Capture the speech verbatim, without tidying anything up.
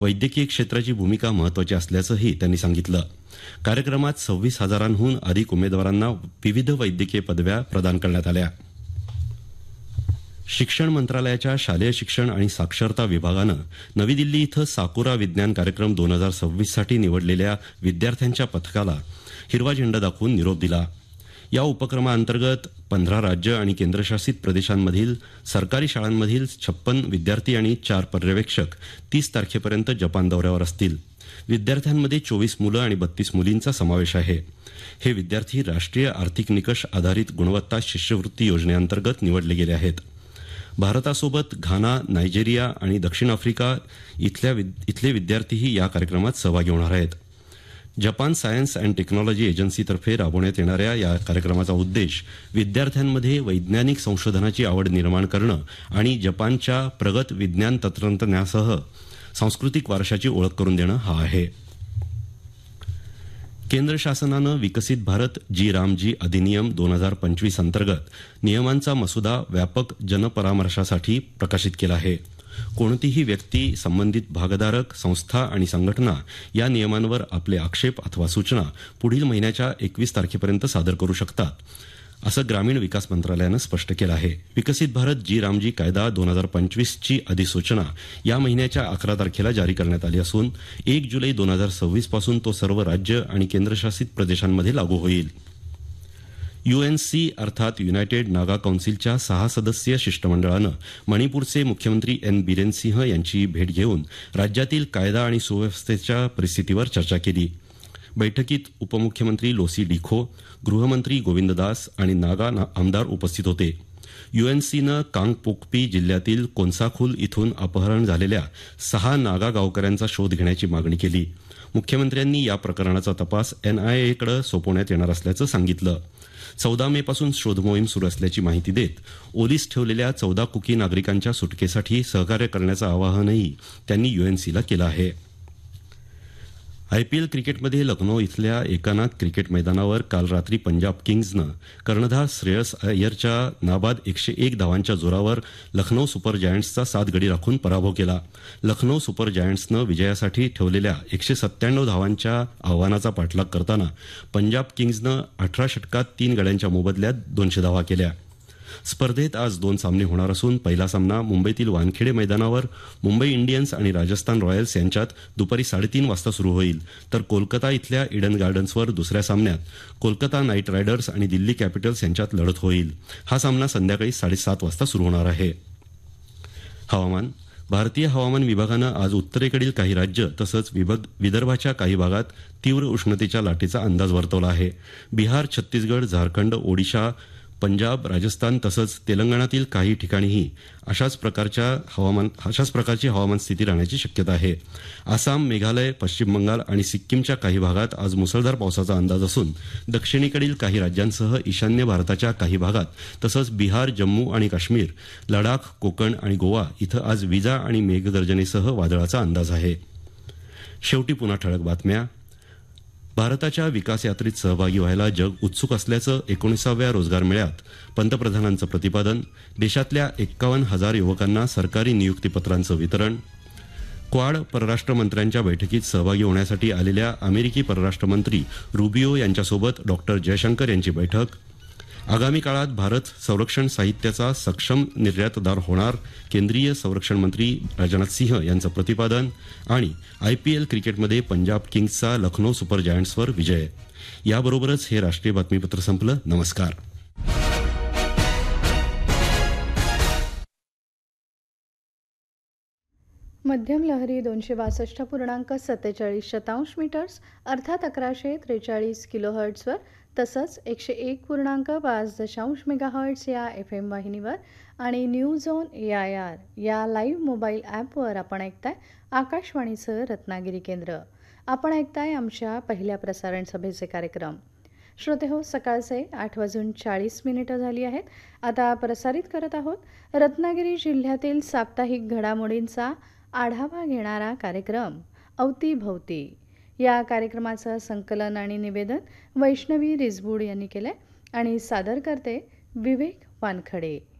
वैद्यकीय क्षेत्राची भूमिका महत्त्वाची असल्याचंही त्यांनी सांगितलं. कार्यक्रमात सव्वीस हजारांहून अधिक उमेदवारांना विविध वैद्यकीय पदव्या प्रदान करण्यात आल्या. शिक्षण मंत्रालयाच्या शालेय शिक्षण आणि साक्षरता विभागानं नवी दिल्ली इथं साकुरा विज्ञान कार्यक्रम दोन हजार सव्वीस साठी निवडलेल्या विद्यार्थ्यांच्या पथकाला हिरवा झेंडा दाखवून निरोप दिला. या उपक्रमाअंतर्गत पंधरा राज्य आणि केंद्रशासित प्रदेशांमधील सरकारी शाळांमधील छप्पन विद्यार्थी आणि चार पर्यवेक्षक तीस तारखेपर्यंत जपान दौऱ्यावर असतील. विद्यार्थ्यांमध्ये चोवीस मुलं आणि बत्तीस मुलींचा समावेश आहे. हे विद्यार्थी राष्ट्रीय आर्थिक निकष आधारित गुणवत्ता शिष्यवृत्ती योजनेअंतर्गत निवडले गेले आहेत. भारतासोबत घाना, नायजेरिया आणि दक्षिण आफ्रिका इथल्या इथले विद्यार्थीही या कार्यक्रमात सहभागी होणार आहेत. जपान सायन्स अँड टेक्नॉलॉजी एजन्सीतर्फे राबवण्यात येणाऱ्या या कार्यक्रमाचा उद्देश विद्यार्थ्यांमध्ये वैज्ञानिक संशोधनाची आवड निर्माण करणं आणि जपानच्या प्रगत विज्ञान तंत्रज्ञानासह सांस्कृतिक वारशाची ओळख करून देणं हा आहे. केंद्र शासनानं विकसित भारत जी रामजी अधिनियम दोन हजार पंचवीस अंतर्गत नियमांचा मसुदा व्यापक जनपरामर्शासाठी प्रकाशित केला आहे. कोणतीही व्यक्ती, संबंधित भागधारक, संस्था आणि संघटना या नियमांवर आपले आक्षेप अथवा सूचना पुढील महिन्याच्या एकवीस तारखेपर्यंत सादर करू शकतात, असं ग्रामीण विकास मंत्रालयानं स्पष्ट केलं आहे. विकसित भारत जी रामजी कायदा दोन हजार पंचवीसची अधिसूचना या महिन्याच्या अकरा तारखेला जारी करण्यात आली असून एक जुलै दोन हजार सव्वीस पासून तो सर्व राज्य आणि केंद्रशासित प्रदेशांमध्ये लागू होईल. यूएनसी अर्थात युनायटेड नागा कौन्सिलच्या सहा सदस्यीय शिष्टमंडळानं मणिपूरचे मुख्यमंत्री एन बिरेन सिंह यांची भेट घेऊन राज्यातील कायदा आणि सुव्यवस्थेच्या परिस्थितीवर चर्चा केली. बैठकीत उपमुख्यमंत्री लोसी डिखो, गृहमंत्री गोविंद दास आणि नागा आमदार उपस्थित होते. यूएनसीनं कांगपोकपी जिल्ह्यातील कोन्साखुल इथून अपहरण झालेल्या सहा नागा गावकऱ्यांचा शोध घेण्याची मागणी केली. मुख्यमंत्र्यांनी या प्रकरणाचा तपास एनआयएकडे सोपवण्यात येणार असल्याचं सांगितलं. चौदा मे पासून शोध मोहीम सुरू असल्याची माहिती देत ओलीस ठेवलेल्या चौदा कुकी नागरिकांच्या सुटकेसाठी सहकार्य करण्याचं आवाहनही त्यांनी यूएनसीला केलं आहे. आयपीएल क्रिकेटमध्ये लखनौ इथल्या एकानाथ क्रिकेट मैदानावर काल रात्री पंजाब किंग्जनं कर्णधार श्रेयस अय्यरच्या नाबाद एकशे एक धावांच्या जोरावर लखनौ सुपर जायंट्सचा सात गडी राखून पराभव केला. लखनौ सुपर जायंट्सनं विजयासाठी ठेवलेल्या एकशे सत्त्याण्णव धावांच्या आव्हानाचा पाठलाग करताना पंजाब किंग्जनं अठरा षटकात तीन गड्यांच्या मोबदल्यात दोनशे धावा केल्या. स्पर्धेत आज दोन सामने होणार असून पहिला सामना मुंबईतील वानखेडे मैदानावर मुंबई इंडियन्स आणि राजस्थान रॉयल्स यांच्यात दुपारी साडेतीन वाजता सुरू होईल, तर कोलकाता इथल्या इडन गार्डन्सवर दुसऱ्या सामन्यात कोलकाता नाईट रायडर्स आणि दिल्ली कॅपिटल्स यांच्यात लढत होईल. हा सामना संध्याकाळी साडेसात वाजता सुरू होणार आहे. हवामान. भारतीय हवामान विभागानं आज उत्तरेकडील काही राज्य तसंच विदर्भाच्या काही भागात तीव्र उष्णतेच्या लाटेचा अंदाज वर्तवला आहे. बिहार, छत्तीसगड, झारखंड, ओडिशा, पंजाब, राजस्थान तसंच तेलंगणातील काही ठिकाणीही अशाच प्रकारच्या हवामान अशाच प्रकारची हवामान स्थिती राहण्याची शक्यता आहे. आसाम, मेघालय, पश्चिम बंगाल आणि सिक्कीमच्या काही भागात आज मुसळधार पावसाचा अंदाज असून दक्षिणेकडील काही राज्यांसह ईशान्य भारताच्या काही भागात तसंच बिहार, जम्मू आणि काश्मीर, लडाख, कोकण आणि गोवा इथं आज विजा आणि मेघगर्जनेसह वादळाचा अंदाज आहे. शेवटी पुन्हा ठळक बातम्या. भारताच्या विकास यात्रेत सहभागी व्हायला जग उत्सुक असल्याचं एकोणीसाव्या रोजगार मेळ्यात पंतप्रधानांचं प्रतिपादन. देशातल्या एक्कावन्न हजार युवकांना सरकारी नियुक्तीपत्रांचं वितरण. क्वाड परराष्ट्र मंत्र्यांच्या बैठकीत सहभागी होण्यासाठी आलेल्या अमेरिकी परराष्ट्र मंत्री रुबियो यांच्यासोबत डॉक्टर जयशंकर यांची बैठक. आगामी काळात भारत संरक्षण साहित्याचा सक्षम निर्यातदार होणार, केंद्रीय संरक्षण मंत्री राजनाथ सिंह यांचं प्रतिपादन. आणि आयपीएल क्रिकेटमध्ये पंजाब किंग्सचा लखनौ सुपर जायंट्सवर विजय. याबरोबरच हे राष्ट्रीय बातमीपत्र संपलं. नमस्कार. मध्यम लहरी दोनशे बासष्ट पूर्णांक सत्तेचाळीस शतांश मीटर्स अर्थात अकराशे त्रेचाळीस किलोहर्ट्सवर तसंच एकशे एक पूर्णांक पाच दशांश मेगाहर्ट्स या एफ एम वाहिनीवर आणि news on A I R या लाईव्ह मोबाईल ॲपवर आपण ऐकताय आकाशवाणीचं रत्नागिरी केंद्र. आपण ऐकताय आमच्या पहिल्या प्रसारण सभेचे कार्यक्रम. श्रोते हो, सकाळचे आठ वाजून चाळीस मिनिटं झाली आहेत. आता प्रसारित करत आहोत रत्नागिरी जिल्ह्यातील साप्ताहिक घडामोडींचा आढावा घेणारा कार्यक्रम अवतीभवती. या कार्यक्रमाचं संकलन आणि निवेदन वैष्णवी रिजबूड यांनी केलं आणि सादर करते विवेक वानखडे.